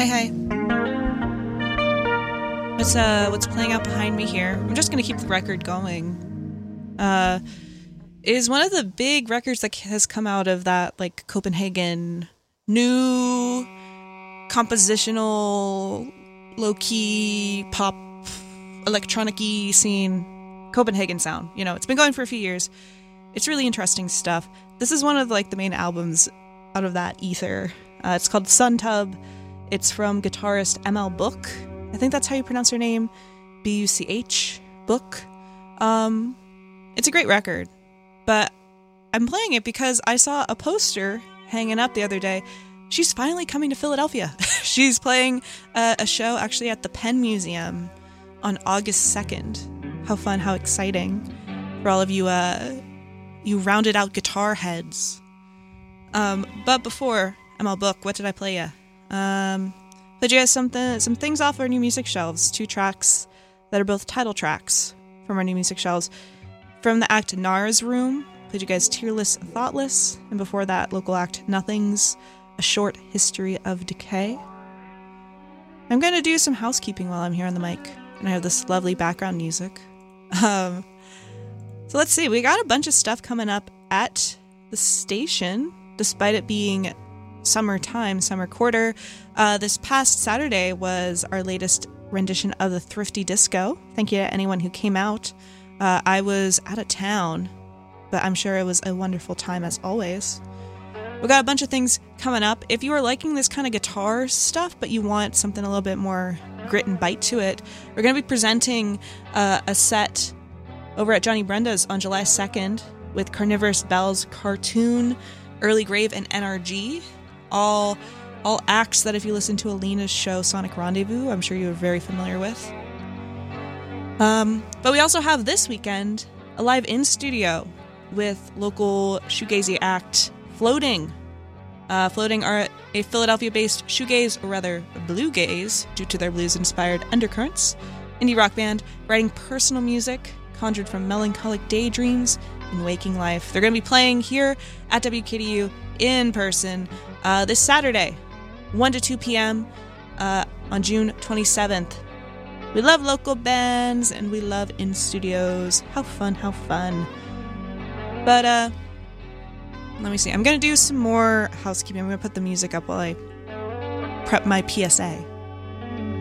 Hi. What's playing out behind me here? I'm just gonna keep the record going. Is one of the big records that has come out of that like Copenhagen new compositional low-key pop electronic-y scene, Copenhagen sound. You know, it's been going for a few years. It's really interesting stuff. This is one of like the main albums out of that ether. It's called Sun Tub. It's from guitarist ML Book. I think that's how you pronounce her name. Buch Book. It's a great record, but I'm playing it because I saw a poster hanging up the other day. She's finally coming to Philadelphia. She's playing a show actually at the Penn Museum on August 2nd. How fun, how exciting for all of you you rounded out guitar heads. But before ML Book, what did I play you? Played you guys some things off our new music shelves. 2 tracks that are both title tracks from our new music shelves. From the act Nara's Room, played you guys Tearless Thoughtless, and before that, local act Nothings, A Short History of Decay. I'm going to do some housekeeping while I'm here on the mic, and I have this lovely background music. So let's see, we got a bunch of stuff coming up at the station, despite it being summertime, summer quarter. This past Saturday was our latest rendition of the Thrifty Disco. Thank you to anyone who came out. I was out of town, but I'm sure it was a wonderful time as always. We got a bunch of things coming up. If you are liking this kind of guitar stuff, but you want something a little bit more grit and bite to it, we're going to be presenting a set over at Johnny Brenda's on July 2nd with Carnivorous Bells, Cartoon, Early Grave, and NRG. All acts that if you listen to Alina's show Sonic Rendezvous, I'm sure you're very familiar with. But we also have this weekend a live in studio with local shoegazy act Floating. Floating are a Philadelphia-based shoegaze, or rather bluegaze, due to their blues-inspired undercurrents, indie rock band writing personal music conjured from melancholic daydreams in waking life. They're going to be playing here at WKDU in person this Saturday, 1 to 2 p.m. On June 27th. We love local bands, and we love in-studios. How fun, how fun. But, let me see. I'm going to do some more housekeeping. I'm going to put the music up while I prep my PSA.